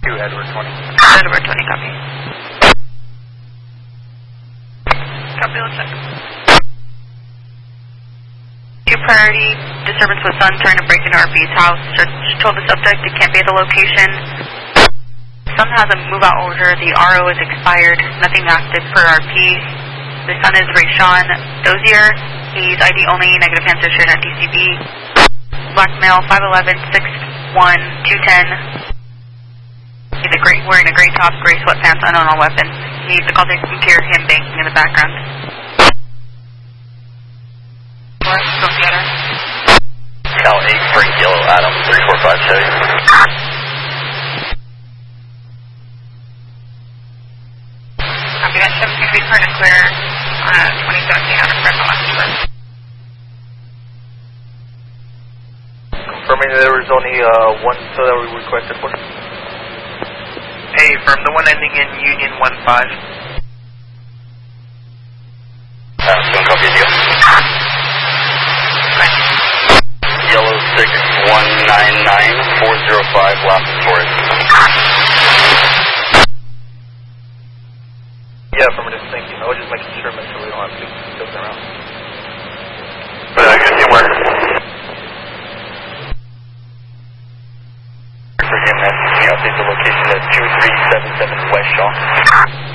2 Edward 20. Edward 20, copy. Copy, let's check. 2 priority, disturbance with son trying to break into RP's house. Search told the subject it can't be at the location. Son has a move-out order. The RO is expired. Nothing active per RP. The son is Rayshawn Dozier. He's ID only, negative answer shared at DCB. Black male, 5'11", 6'1", 210. He's wearing a gray top, gray sweatpants, unknown on weapon. Needs a call to hear him banking in the background. Go together. Cal 8 for Yellow Adam, 345 Chevy. Copy that, 7 feet clear and clear. 2017 out of Fresno, West. Confirming there was only one so that we requested for. Hey, from the one ending in Union 15. Someone copy you. Yellow 6199405 Las Torres. Yeah, affirmative, thank you. I was just making sure so we don't have to jump around. Good teamwork. For him, that's update the location at 2377 West Shaw.